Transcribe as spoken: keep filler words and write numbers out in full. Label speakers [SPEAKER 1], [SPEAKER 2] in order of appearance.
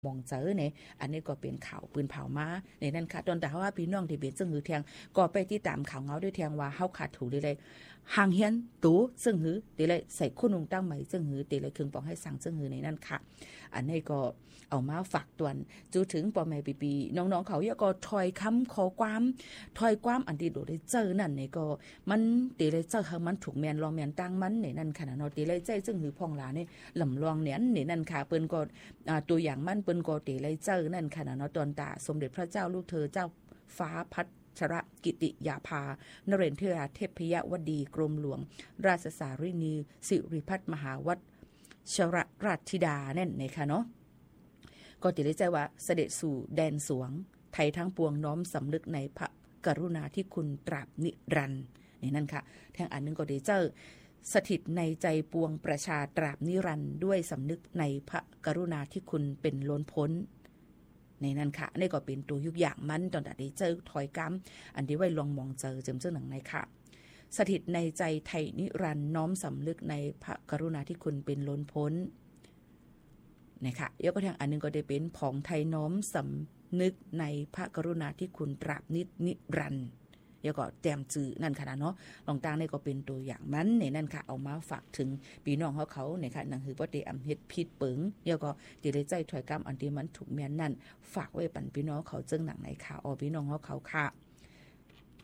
[SPEAKER 1] มองเจอเนี่ยอันนี้ก็เป็นข่าวปืนเผามาในนั้นค่ะตอนแต่ว่าพี่น้องที่เป็นซึ่งหือแทงก็ไปที่ตามข่าวเงาด้วยแทงว่าเฮาขาดถูได้เลยห่างเฮียนตูซึ่งหือเดี๋ยวเลยใส่คู่นุงตั้งใหม่ซึ่งหือเดี๋ยวเลยคืนปองให้สั่งซึ่งหือในนั้นค่ะอันนี้ก็เอามาฝากตวนจูถึงปอแม่ปีปีน้องๆเขาเยอะก็ถอยคำขอความถอยความอันที่โดได้เจอนั่นนี่ก็มันเดี๋ยวเลยเจอมันถูกแมนรองแมนตั้งมันในนั้นค่ะเนาะเดี๋ยวเลยใจซึ่งหือพองหลาเนี่ยลำลองเนี่ยในนั้นค่ะเปิ้นก็ตัวอย่างมันเปิ้นก็เดี๋ยวเลยเจอนั่นค่ะเนาะตอนตาสมเด็จพระเจ้าลูกเธอเจ้าฟ้าพัชรกิติยาภานเรนทราเทพยวดีกรมหลวงราชสารินีสิริพัฒมหาวัชรราชธิดาแน่นในค่ะเนาะก็ติดใจว่าเสด็จสู่แดนสวงไทยทั้งปวงน้อมสำนึกในพระกรุณาธิคุณตราบนิรันดร์นี่นั่นค่ะแทงอันนึงก็ได้เจอสถิตในใจปวงประชาตราบนิรันดร์ด้วยสำนึกในพระกรุณาธิคุณเป็นล้นพ้นในนั้นค่ะนี่ก็เป็นตัวยุกอย่างมันตอนตัดได้เจอถอยกัมอันที่ไว้ลองมองเจอเจิมเจ้าหนังในค่ะสถิตในใจไทยนิรันดร์น้อมสำนึกในพระกรุณาธิคุณเป็นล้นพ้นนะคะยกตัวอย่างอันนึงก็ได้เป็นผองไทยน้อมสำนึกในพระกรุณาธิคุณตราบนินิรันดร์แล้วก็แจมจื่อนั่นค่ะเนาะลองตั้งนี่ก็เป็นตัวอย่างมันในนั่นค่ะเอามาฝากถึงพี่น้องเขาเขาเนี่ยค่ะหนังหือบ่ได้อำเฮ็ดผิดเปิงแล้วก็สิได้ใจถอยกรรมอันที่มันถูกแม่นนั่นฝากไว้ปันพี่น้องเขาจึงหนังในค่ะอ๋อพี่น้องเขาเขาค่ะ